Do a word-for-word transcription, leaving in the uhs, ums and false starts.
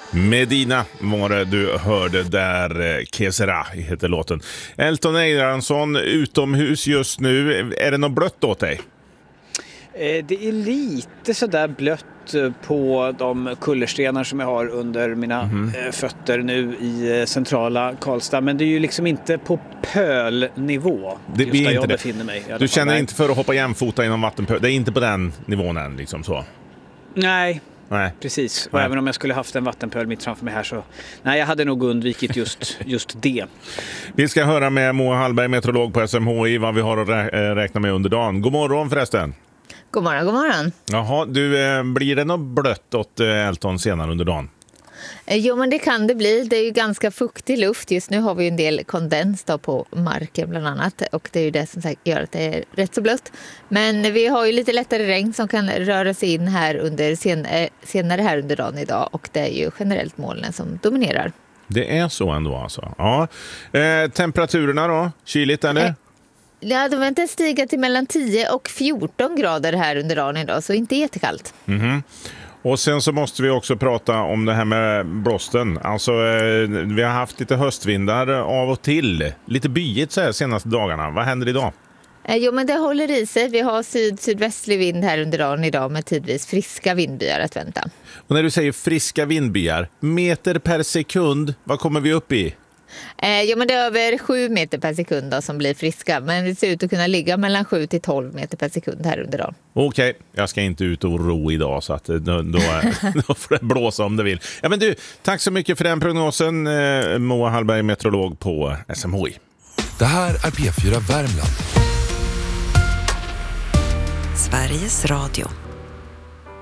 Medina var det du hörde där. Kesera heter låten. Elton Eiransson utomhus just nu. Är det något blött åt dig? Det är lite sådär blött på de kullerstenar som jag har under mina mm. fötter nu i centrala Karlstad. Men det är ju liksom inte på pölnivå det just där inte jag det. befinner mig. Du känner inte för att hoppa jämfota inom vattenpöl? Det är inte på den nivån än liksom så? Nej. Nej. Precis, och nej. även om jag skulle haft en vattenpöl mitt framför mig här så nej, jag hade nog undvikit just, just det. Vi ska höra med Moa Hallberg, meteorolog på S M H I, vad vi har att rä- räkna med under dagen. God morgon förresten. God morgon, god morgon. Jaha, du, eh, blir det något blött åt eh, Elton senare under dagen? Jo, men det kan det bli. Det är ju ganska fuktig luft. Just nu har vi ju en del kondens då på marken bland annat. Och det är ju det som sagt gör att det är rätt så blött. Men vi har ju lite lättare regn som kan röra sig in här under sen, senare här under dagen idag. Och det är ju generellt molnen som dominerar. Det är så ändå alltså. Ja. Eh, temperaturerna då? Kyligt eller? Eh. Ja, de väntas stiga till mellan tio och fjorton grader här under dagen idag, så inte jättekallt. Mm-hmm. Och sen så måste vi också prata om det här med blåsten. Alltså, eh, vi har haft lite höstvindar av och till. Lite byigt så här senaste dagarna. Vad händer idag? Eh, jo, men det håller i sig. Vi har syd-sydvästlig vind här under dagen idag med tidvis friska vindbyar att vänta. Och när du säger friska vindbyar, meter per sekund, vad kommer vi upp i? Eh, ja, men det är över sju meter per sekund då, som blir friska. Men det ser ut att kunna ligga mellan sju till tolv meter per sekund här under dagen. Okej, okay. Jag ska inte ut och ro idag så att då, då, då får det blåsa om det vill. Ja, men du, tack så mycket för den prognosen. Eh, Moa Hallberg, meteorolog på S M H I. Det här är P fyra Värmland. Sveriges Radio.